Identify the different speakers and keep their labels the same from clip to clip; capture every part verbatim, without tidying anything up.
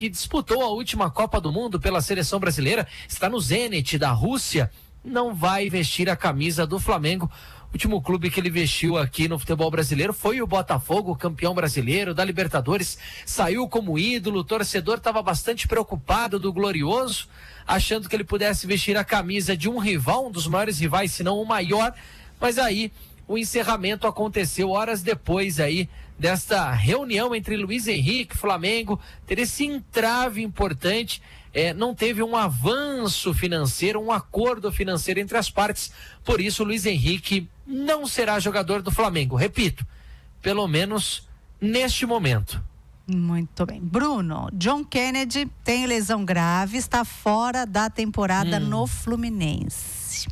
Speaker 1: que disputou a última Copa do Mundo pela seleção brasileira, está no Zenit da Rússia, não vai vestir a camisa do Flamengo. O último clube que ele vestiu aqui no futebol brasileiro foi o Botafogo, campeão brasileiro da Libertadores, saiu como ídolo. O torcedor estava bastante preocupado do Glorioso, achando que ele pudesse vestir a camisa de um rival, um dos maiores rivais, se não o maior, mas aí o encerramento aconteceu horas depois aí desta reunião entre Luiz Henrique e Flamengo, ter esse entrave importante, é, não teve um avanço financeiro, um acordo financeiro entre as partes, por isso Luiz Henrique não será jogador do Flamengo, repito, pelo menos neste momento.
Speaker 2: Muito bem. Bruno, John Kennedy tem lesão grave, está fora da temporada hum. no Fluminense.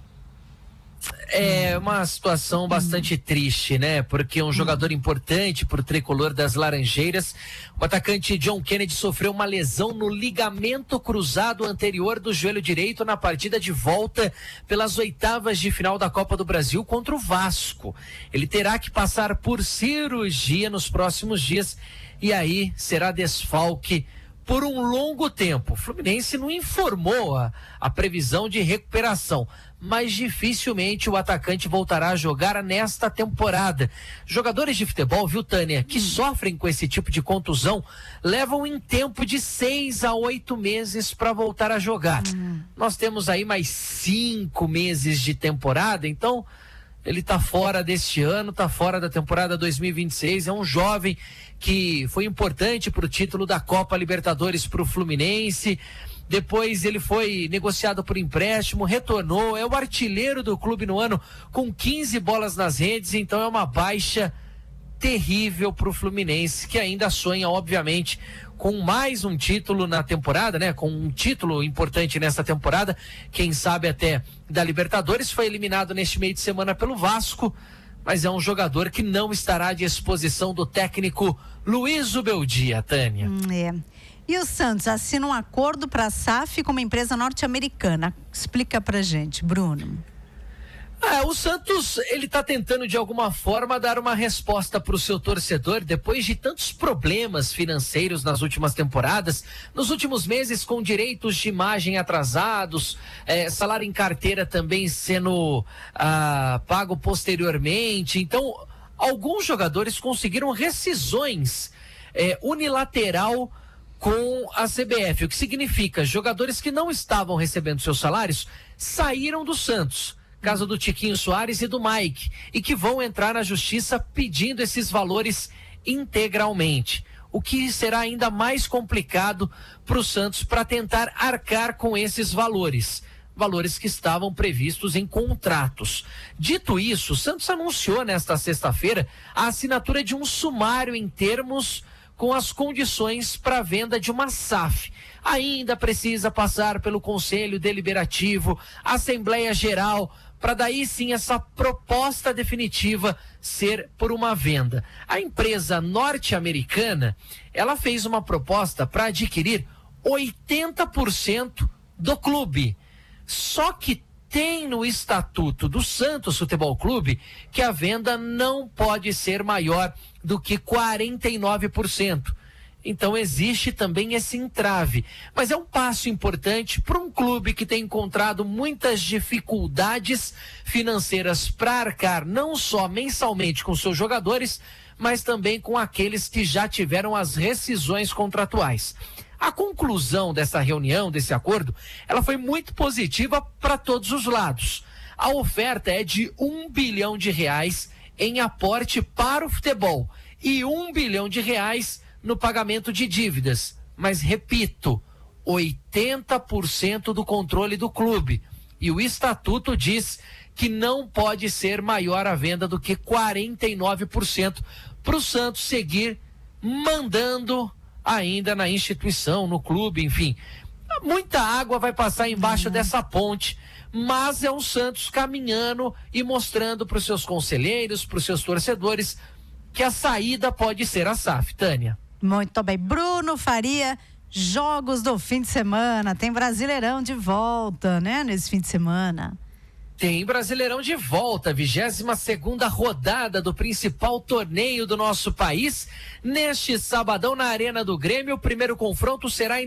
Speaker 1: É uma situação bastante triste, né? Porque um jogador importante pro tricolor das Laranjeiras, o atacante John Kennedy sofreu uma lesão no ligamento cruzado anterior do joelho direito na partida de volta pelas oitavas de final da Copa do Brasil contra o Vasco. Ele terá que passar por cirurgia nos próximos dias e aí será desfalque por um longo tempo. O Fluminense não informou a, a previsão de recuperação, mas dificilmente o atacante voltará a jogar nesta temporada. Jogadores de futebol, viu, Tânia, que hum. sofrem com esse tipo de contusão, levam em tempo de seis a oito meses para voltar a jogar. Hum. Nós temos aí mais cinco meses de temporada, então ele está fora deste ano, está fora da temporada dois mil e vinte e seis, é um jovem que foi importante para o título da Copa Libertadores para o Fluminense, depois ele foi negociado por empréstimo, retornou, é o artilheiro do clube no ano com quinze bolas nas redes, então é uma baixa terrível para o Fluminense, que ainda sonha, obviamente, com mais um título na temporada, né? Com um título importante nessa temporada, quem sabe até da Libertadores. Foi eliminado neste meio de semana pelo Vasco, mas é um jogador que não estará à disposição do técnico Luiz Ubeldia, Tânia.
Speaker 2: Hum, é. E o Santos assina um acordo para a S A F com uma empresa norte-americana. Explica pra gente, Bruno.
Speaker 1: Ah, o Santos, ele tá tentando de alguma forma dar uma resposta para o seu torcedor depois de tantos problemas financeiros nas últimas temporadas, nos últimos meses com direitos de imagem atrasados, eh, salário em carteira também sendo ah, pago posteriormente. Então, alguns jogadores conseguiram rescisões eh, unilateral com a C B F, o que significa jogadores que não estavam recebendo seus salários saíram do Santos. Caso do Tiquinho Soares e do Mike, e que vão entrar na justiça pedindo esses valores integralmente, o que será ainda mais complicado para o Santos para tentar arcar com esses valores, valores que estavam previstos em contratos. Dito isso, o Santos anunciou nesta sexta-feira a assinatura de um sumário em termos com as condições para a venda de uma S A F. Ainda precisa passar pelo Conselho Deliberativo, Assembleia Geral, para daí sim essa proposta definitiva ser por uma venda. A empresa norte-americana, ela fez uma proposta para adquirir oitenta por cento do clube. Só que tem no estatuto do Santos Futebol Clube que a venda não pode ser maior do que quarenta e nove por cento. Então existe também esse entrave, mas é um passo importante para um clube que tem encontrado muitas dificuldades financeiras para arcar não só mensalmente com seus jogadores, mas também com aqueles que já tiveram as rescisões contratuais. A conclusão dessa reunião, desse acordo, ela foi muito positiva para todos os lados. A oferta é de um bilhão de reais em aporte para o futebol e um bilhão de reais no pagamento de dívidas, mas repito, oitenta por cento do controle do clube, e o estatuto diz que não pode ser maior a venda do que quarenta e nove por cento para o Santos seguir mandando ainda na instituição, no clube, enfim. Muita água vai passar embaixo uhum. dessa ponte, mas é o Santos caminhando e mostrando para os seus conselheiros, para os seus torcedores, que a saída pode ser a S A F, Tânia.
Speaker 2: Muito bem. Bruno Faria, jogos do fim de semana. Tem Brasileirão de volta, né? Nesse fim de semana.
Speaker 1: Tem Brasileirão de volta, vigésima segunda rodada do principal torneio do nosso país. Neste sabadão na Arena do Grêmio, o primeiro confronto será em